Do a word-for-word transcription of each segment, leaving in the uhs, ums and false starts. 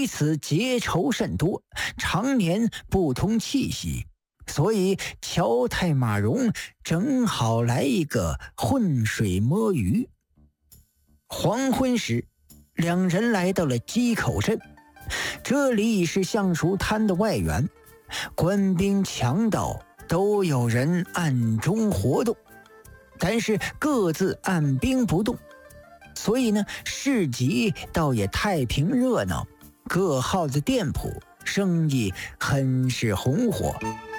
此结仇甚多，常年不通气息，所以乔太马荣正好来一个浑水摸鱼。黄昏时，两人来到了鸡口镇，这里是橡树滩的外缘，官兵强盗都有人暗中活动，但是各自按兵不动，所以呢，市集倒也太平热闹，各号的店铺生意很是红火。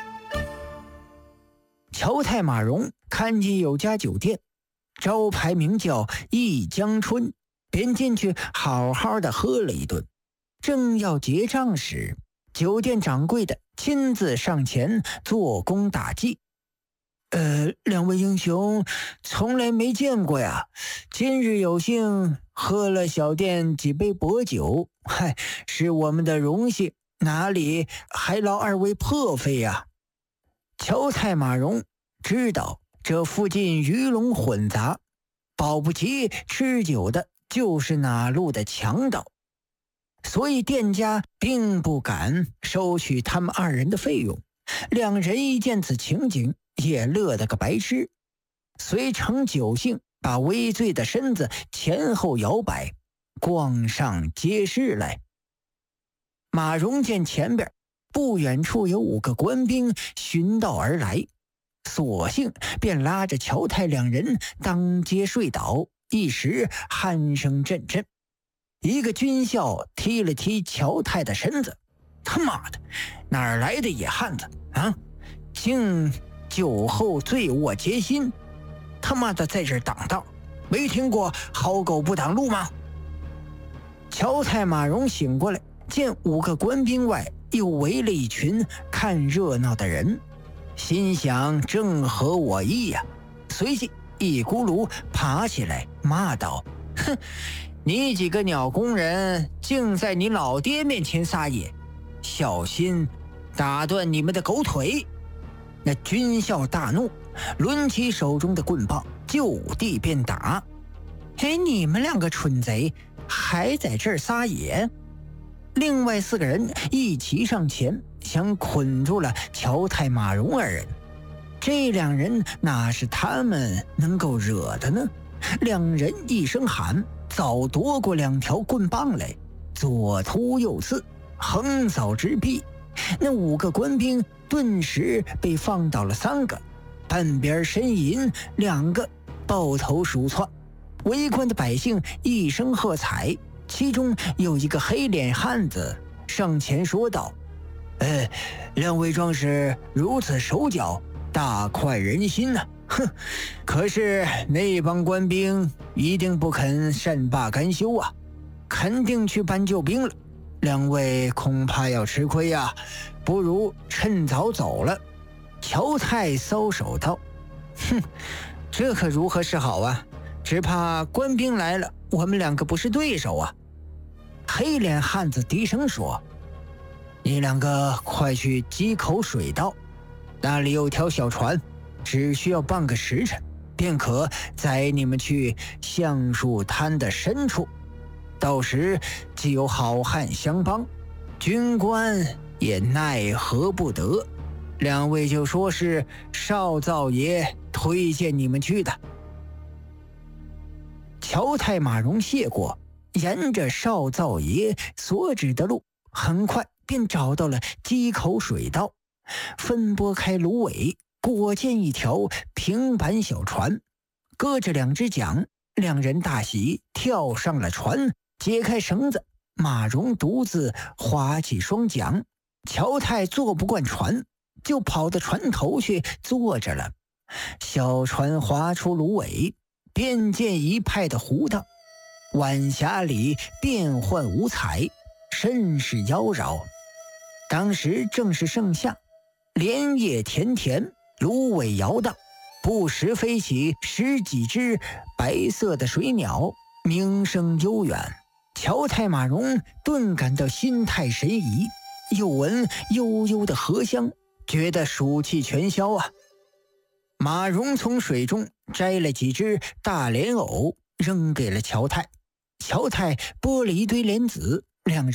乔太马荣看见有家酒店，招牌名叫一江春，便进去好好的喝了一顿。正要结账时，酒店掌柜的亲自上前做工打记。呃，两位英雄从来没见过呀，今日有幸喝了小店几杯薄酒，嗨，是我们的荣幸，哪里还劳二位破费呀？乔太马荣知道这附近鱼龙混杂，保不齐吃酒的就是哪路的强盗，所以店家并不敢收取他们二人的费用。两人一见此情景，也乐得个白痴，遂乘酒兴，把微醉的身子前后摇摆，逛上街市来。马荣见前边不远处有五个官兵寻道而来，索性便拉着乔太两人当街睡倒，一时鼾声阵阵。一个军校踢了踢乔太的身子，他妈的，哪儿来的野汉子啊？竟酒后醉卧街心，他妈的在这儿挡道，没听过好狗不挡路吗？乔太马荣醒过来，见五个官兵外又围了一群看热闹的人，心想正合我意呀、啊，随即一咕噜爬起来骂道：哼，你几个鸟工人竟在你老爹面前撒野，小心打断你们的狗腿！那军校大怒，抡起手中的棍棒就地便打。嘿，你们两个蠢贼还在这儿撒野！另外四个人一齐上前，想捆住了乔太马荣二人。这两人哪是他们能够惹的呢？两人一声喊，早夺过两条棍棒来，左突右刺，横扫直逼。那五个官兵顿时被放倒了三个，半边呻吟两个，抱头鼠窜。围观的百姓一声喝彩，其中有一个黑脸汉子上前说道：呃，两位壮士如此手脚，大快人心呐、啊！哼，可是那帮官兵一定不肯善罢甘休啊，肯定去搬救兵了。两位恐怕要吃亏呀、啊，不如趁早走了。乔太搔首道：哼，这可如何是好啊？只怕官兵来了，我们两个不是对手啊。黑脸汉子低声说：你两个快去鸡口水道，那里有条小船，只需要半个时辰，便可载你们去橡树滩的深处。到时既有好汉相帮，军官也奈何不得。两位就说是少灶爷推荐你们去的。乔太马荣谢过，沿着少灶爷所指的路，很快便找到了鸡口水道，分拨开芦苇，果见一条平板小船，搁着两只桨，两人大喜，跳上了船，解开绳子，马荣独自划起双桨。乔太坐不惯船，就跑到船头去坐着了。小船划出芦苇，便见一派的湖荡，晚霞里变幻五彩，甚是妖娆。当时正是盛夏，莲叶田田，芦苇摇荡，不时飞起十几只白色的水鸟，鸣声悠远。乔太马荣顿感到心态神怡，又闻悠悠的荷香，觉得暑气全消啊。马荣从水中摘了几只大莲藕，扔给了乔太。乔太剥了一堆莲子，两人